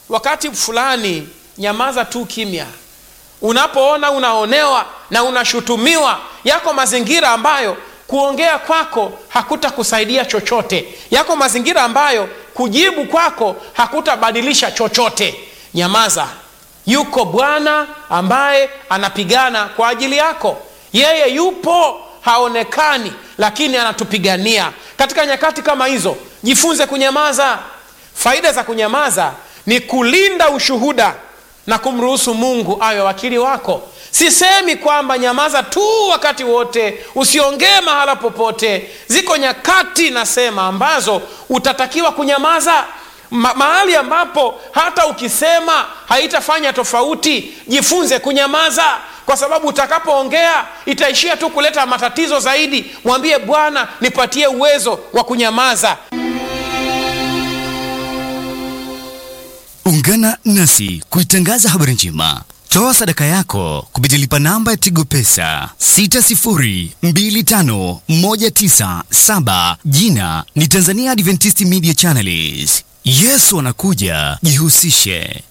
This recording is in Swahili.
wakati fulani nyamaza tu kimya. Unapoona unaonewa na unashutumiwa, yako mazingira ambayo kuongea kwako hakutakusaidia chochote, yako mazingira ambayo kujibu kwako hakutabadilisha chochote. Nyamaza. Yuko Bwana ambaye anapigana kwa ajili yako. Yeye yupo, haonekani, lakini anatupigania. Katika nyakati kama hizo, jifunze kunyamaza. Faida za kunyamaza ni kulinda ushuhuda na kumruhusu Mungu awe wakili wako. Sisemi kwamba nyamaza tu wakati wote, usiongee mahala popote. Ziko nyakati nasema ambazo utatakiwa kunyamaza, mahali ambapo hata ukisema haitafanya tofauti. Jifunze kunyamaza, kwa sababu utakapoongea itaishia tu kuleta matatizo zaidi. Mwambie Bwana, nipatie uwezo wa kunyamaza. Ungana nasi kuitangaza habari njema. Toa sadaka yako kupitia lipa namba ya Tigo Pesa 60251977. Jina ni Tanzania Adventist Media Channels. Yesu anakuja, jihusishe.